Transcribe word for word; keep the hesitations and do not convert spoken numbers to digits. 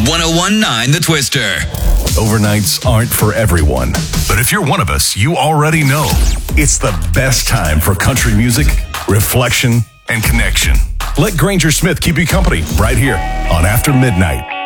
one oh one point nine The Twister. Overnights aren't for everyone, but if you're one of us, you already know it's the best time for country music, reflection, and connection. Let Granger Smith keep you company right here on After Midnight.